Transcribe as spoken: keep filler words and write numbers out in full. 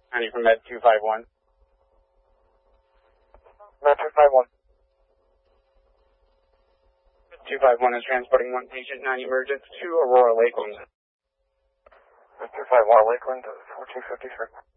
ninety from Med two five one. Med two five one. two five one is transporting one patient, nine emergence to Aurora Lakeland. Med two five one, Lakeland, fourteen fifty-three.